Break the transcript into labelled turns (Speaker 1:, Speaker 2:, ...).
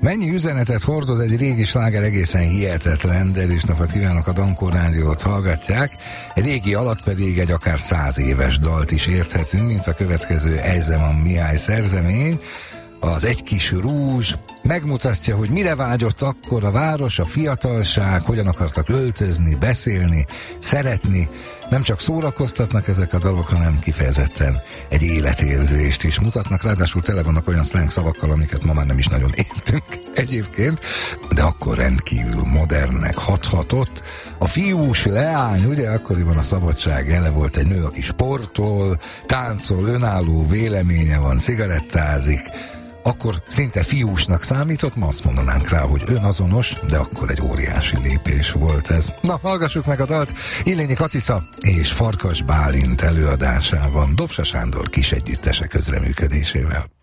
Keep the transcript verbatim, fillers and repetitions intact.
Speaker 1: Mennyi üzenetet hordoz egy régi sláger, egészen hihetetlen, de is napot kívánok, a Dankó Rádiót hallgatják. Egy régi alatt pedig egy akár száz éves dalt is érthetünk, mint a következő Ejzeman Mihály szerzemény. Az Egy kis rúzs megmutatja, hogy mire vágyott akkor a város, a fiatalság, hogyan akartak öltözni, beszélni, szeretni. Nem csak szórakoztatnak ezek a dalok, hanem kifejezetten egy életérzést is mutatnak, ráadásul tele vannak olyan slang szavakkal, amiket ma már nem is nagyon értünk egyébként, de akkor rendkívül modernnek hathatott. A fiús leány, ugye, akkoriban a szabadság ele volt, egy nő, aki sportol, táncol, önálló véleménye van, cigarettázik, akkor szinte fiúsnak számított, ma azt mondanánk rá, hogy önazonos, de akkor egy óriási lépés volt ez. Na, hallgassuk meg a dalt Illényi Katica és Farkas Bálint előadásában, Dobsa Sándor kis együttese közreműködésével.